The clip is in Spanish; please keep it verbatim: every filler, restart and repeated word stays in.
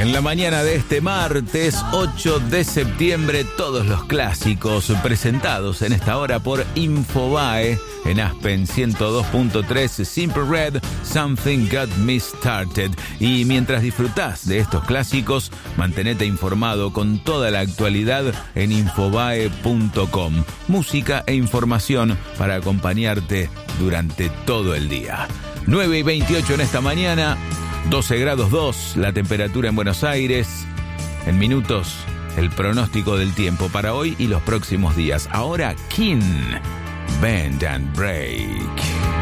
En la mañana de este martes ocho de septiembre, todos los clásicos presentados en esta hora por Infobae en Aspen ciento dos punto tres, Simple Red, Something Got Me Started. Y mientras disfrutás de estos clásicos, mantenete informado con toda la actualidad en infobae punto com. Música e información para acompañarte durante todo el día. nueve y veintiocho en esta mañana. doce grados dos, la temperatura en Buenos Aires. En minutos, el pronóstico del tiempo para hoy y los próximos días. Ahora, King, Bend and Break.